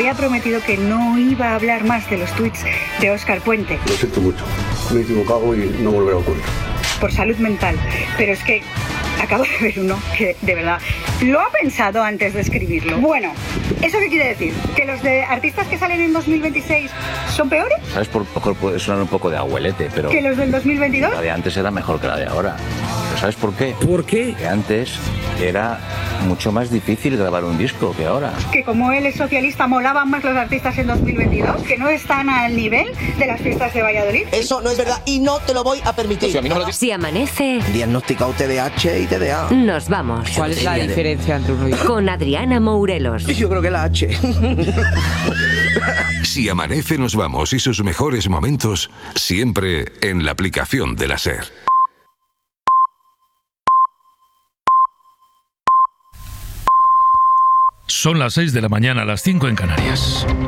había prometido que no iba a hablar más de los tuits de Óscar Puente. Lo siento mucho, me he equivocado y no volverá a ocurrir. Por salud mental. Pero es que acabo de ver uno que, de verdad, lo ha pensado antes de escribirlo. Bueno, ¿eso qué quiere decir? ¿Que los de artistas que salen en 2026 son peores? ¿Sabes? Por mejor puede sonar un poco de abuelete, pero... ¿Que los del 2022? La de antes era mejor que la de ahora. ¿Pero sabes por qué? ¿Por qué? Que antes era mucho más difícil grabar un disco que ahora. Que como él es socialista, molaban más los artistas en 2022, que no están al nivel de las fiestas de Valladolid. Eso no es verdad y no te lo voy a permitir. Si amanece, Diagnosticado TDAH y TDA. nos vamos. ¿Cuál es la diferencia entre uno y otro? Con Adriana Mourelos. Yo creo que la H. Si amanece nos vamos y sus mejores momentos siempre en la aplicación de la SER. Son las 6 de la mañana, las 5 en Canarias.